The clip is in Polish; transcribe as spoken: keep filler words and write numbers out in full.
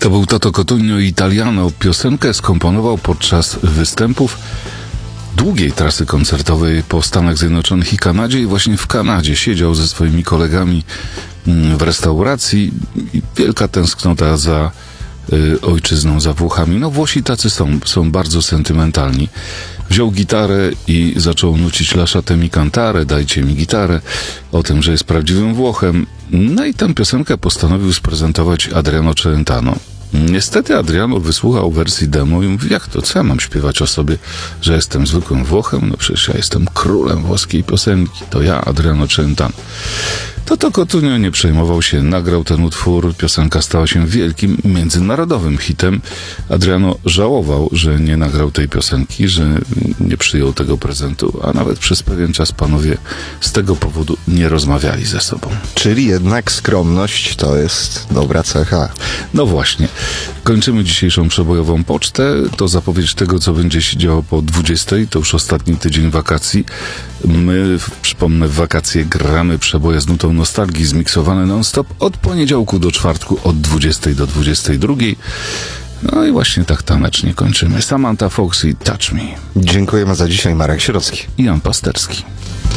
To był Toto Cotugno Italiano. Piosenkę skomponował podczas występów długiej trasy koncertowej po Stanach Zjednoczonych i Kanadzie i właśnie w Kanadzie siedział ze swoimi kolegami w restauracji i wielka tęsknota za y, ojczyzną, za Włochami. No Włosi tacy są, są bardzo sentymentalni. Wziął gitarę i zaczął nucić Lasciatemi cantare, dajcie mi gitarę, o tym, że jest prawdziwym Włochem. No i tę piosenkę postanowił sprezentować Adriano Celentano. Niestety Adriano wysłuchał wersji demo i mówi, jak to, co ja mam śpiewać o sobie, że jestem zwykłym Włochem? No przecież ja jestem królem włoskiej piosenki, to ja, Adriano Celentano. Toto Cotugno nie przejmował się, nagrał ten utwór, piosenka stała się wielkim, międzynarodowym hitem. Adriano żałował, że nie nagrał tej piosenki, że nie przyjął tego prezentu, a nawet przez pewien czas panowie z tego powodu nie rozmawiali ze sobą. Czyli jednak skromność to jest dobra cecha. No właśnie. Kończymy dzisiejszą przebojową pocztę. To zapowiedź tego, co będzie się działo po dwudziestej. To już ostatni tydzień wakacji. My, przypomnę, w wakacje gramy przeboje z nutą nostalgii, zmiksowane non-stop od poniedziałku do czwartku, od dwudziestej do dwudziestej drugiej. No i właśnie tak tanecznie kończymy. Samantha Fox i Touch Me. Dziękujemy za dzisiaj, Marek Sierocki i Jan Pasterski.